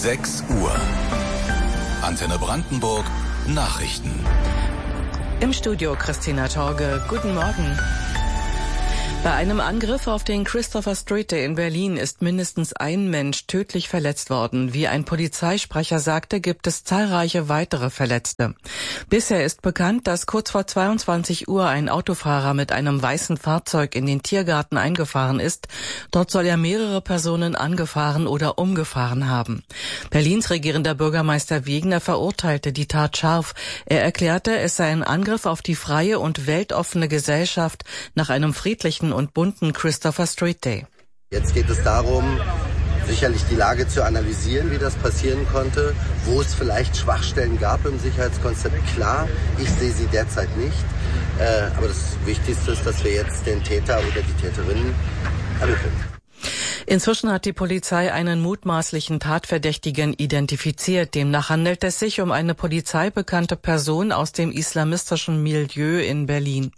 6 Uhr. Antenne Brandenburg Nachrichten. Im Studio Christina Torge. Guten Morgen. Bei einem Angriff auf den Christopher Street Day in Berlin ist mindestens ein Mensch tödlich verletzt worden. Wie ein Polizeisprecher sagte, gibt es zahlreiche weitere Verletzte. Bisher ist bekannt, dass kurz vor 22 Uhr ein Autofahrer mit einem weißen Fahrzeug in den Tiergarten eingefahren ist. Dort soll er mehrere Personen angefahren oder umgefahren haben. Berlins regierender Bürgermeister Wegner verurteilte die Tat scharf. Er erklärte, es sei ein Angriff auf die freie und weltoffene Gesellschaft nach einem friedlichen und bunten Christopher Street Day. Jetzt geht es darum, sicherlich die Lage zu analysieren, wie das passieren konnte, wo es vielleicht Schwachstellen gab im Sicherheitskonzept. Klar, ich sehe sie derzeit nicht. Aber das Wichtigste ist, dass wir jetzt den Täter oder die Täterin ermitteln. Inzwischen hat die Polizei einen mutmaßlichen Tatverdächtigen identifiziert. Demnach handelt es sich um eine polizeibekannte Person aus dem islamistischen Milieu in Berlin.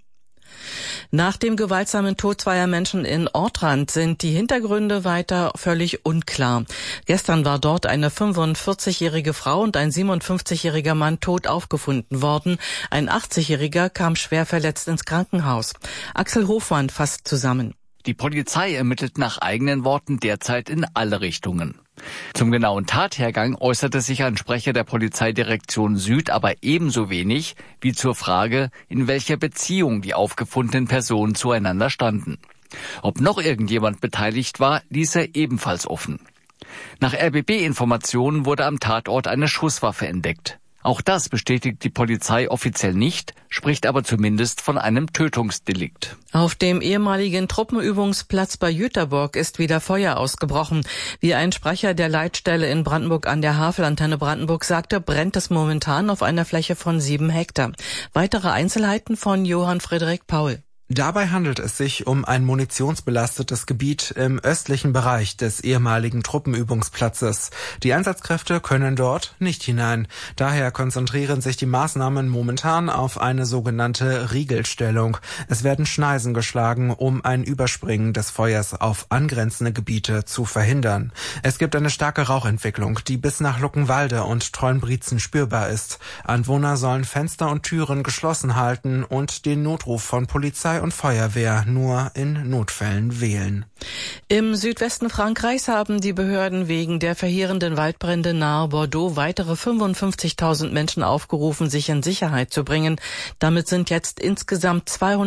Nach dem gewaltsamen Tod zweier Menschen in Ortrand sind die Hintergründe weiter völlig unklar. Gestern war dort eine 45-jährige Frau und ein 57-jähriger Mann tot aufgefunden worden. Ein 80-jähriger kam schwer verletzt ins Krankenhaus. Axel Hofmann fasst zusammen. Die Polizei ermittelt nach eigenen Worten derzeit in alle Richtungen. Zum genauen Tathergang äußerte sich ein Sprecher der Polizeidirektion Süd aber ebenso wenig wie zur Frage, in welcher Beziehung die aufgefundenen Personen zueinander standen. Ob noch irgendjemand beteiligt war, ließ er ebenfalls offen. Nach RBB-Informationen wurde am Tatort eine Schusswaffe entdeckt. Auch das bestätigt die Polizei offiziell nicht, spricht aber zumindest von einem Tötungsdelikt. Auf dem ehemaligen Truppenübungsplatz bei Jüterborg ist wieder Feuer ausgebrochen. Wie ein Sprecher der Leitstelle in Brandenburg an der Havel Antenne Brandenburg sagte, brennt es momentan auf einer Fläche von 7 Hektar. Weitere Einzelheiten von Johann Friedrich Paul. Dabei handelt es sich um ein munitionsbelastetes Gebiet im östlichen Bereich des ehemaligen Truppenübungsplatzes. Die Einsatzkräfte können dort nicht hinein. Daher konzentrieren sich die Maßnahmen momentan auf eine sogenannte Riegelstellung. Es werden Schneisen geschlagen, um ein Überspringen des Feuers auf angrenzende Gebiete zu verhindern. Es gibt eine starke Rauchentwicklung, die bis nach Luckenwalde und Treuenbrietzen spürbar ist. Anwohner sollen Fenster und Türen geschlossen halten und den Notruf von Polizei und Feuerwehr nur in Notfällen wählen. Im Südwesten Frankreichs haben die Behörden wegen der verheerenden Waldbrände nahe Bordeaux weitere 55.000 Menschen aufgerufen, sich in Sicherheit zu bringen. Damit sind jetzt insgesamt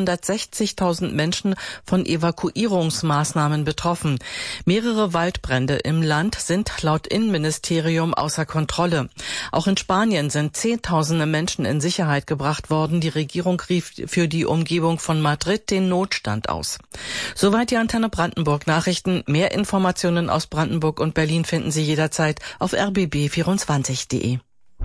260.000 Menschen von Evakuierungsmaßnahmen betroffen. Mehrere Waldbrände im Land sind laut Innenministerium außer Kontrolle. Auch in Spanien sind Zehntausende Menschen in Sicherheit gebracht worden. Die Regierung rief für die Umgebung von Madrid den Notstand aus. Soweit die Antenne Brandenburg Nachrichten. Mehr Informationen aus Brandenburg und Berlin finden Sie jederzeit auf rbb24.de.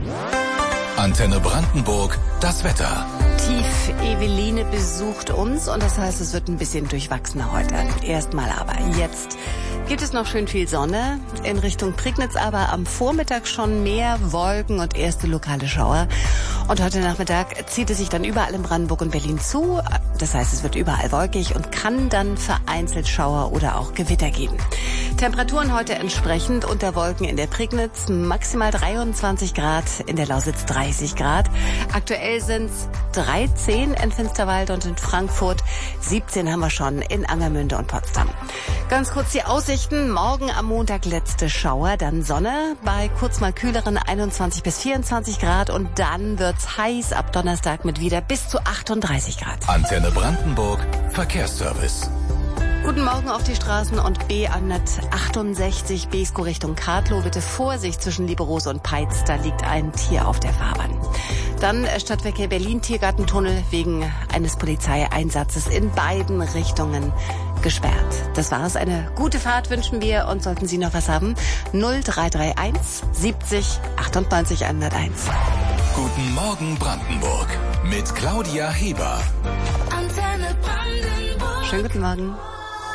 Antenne Brandenburg, das Wetter. Tief Eveline besucht uns und das heißt, es wird ein bisschen durchwachsener heute. Erstmal aber jetzt gibt es noch schön viel Sonne in Richtung Prignitz, aber am Vormittag schon mehr Wolken und erste lokale Schauer. Und heute Nachmittag zieht es sich dann überall in Brandenburg und Berlin zu. Das heißt, es wird überall wolkig und kann dann vereinzelt Schauer oder auch Gewitter geben. Temperaturen heute entsprechend unter Wolken in der Prignitz, maximal 23 Grad, in der Lausitz 30 Grad. Aktuell sind es 13 in Finsterwalde und in Frankfurt, 17 haben wir schon in Angermünde und Potsdam. Ganz kurz die Aussichten. Morgen am Montag letzte Schauer, dann Sonne bei kurz mal kühleren 21 bis 24 Grad und dann wird's heiß ab Donnerstag mit wieder bis zu 38 Grad. Antenne Brandenburg, Verkehrsservice. Guten Morgen auf die Straßen und B168 Beeskow Richtung Kartlow. Bitte Vorsicht zwischen Lieberose und Peitz, da liegt ein Tier auf der Fahrbahn. Dann Stadtverkehr Berlin, Tiergartentunnel wegen eines Polizeieinsatzes in beiden Richtungen gesperrt. Das war's. Eine gute Fahrt wünschen wir und sollten Sie noch was haben, 0331 70 98 101. Guten Morgen Brandenburg mit Claudia Heber. Schönen guten Morgen.